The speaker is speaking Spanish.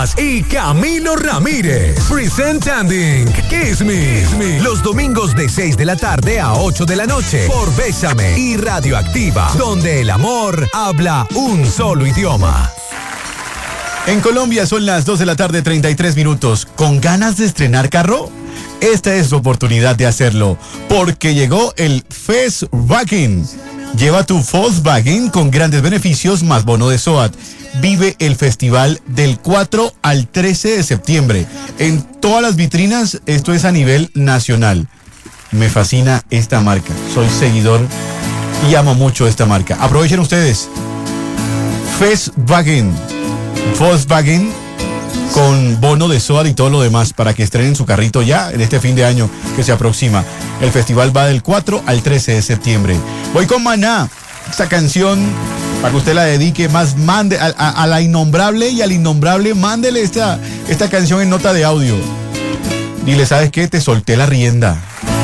y Camilo Ramírez. Presenting Kiss Me. Los domingos de 6 de la tarde a 8 de la noche por Bésame y Radioactiva, donde el amor habla un solo idioma. En Colombia son las 2 de la tarde, 33 minutos. ¿Con ganas de estrenar carro? Esta es su oportunidad de hacerlo, porque llegó el Volkswagen. Lleva tu Volkswagen con grandes beneficios más bono de SOAT. Vive el festival del 4 al 13 de septiembre. En todas las vitrinas, esto es a nivel nacional. Me fascina esta marca. Soy seguidor y amo mucho esta marca. Aprovechen ustedes. Volkswagen con bono de SOAT y todo lo demás para que estrenen su carrito ya en este fin de año que se aproxima. El festival va del 4 al 13 de septiembre. Voy con Maná. Esta canción, para que usted la dedique, más mande a la innombrable y al innombrable, mándele esta canción en nota de audio. Dile, ¿sabes qué? Te solté la rienda.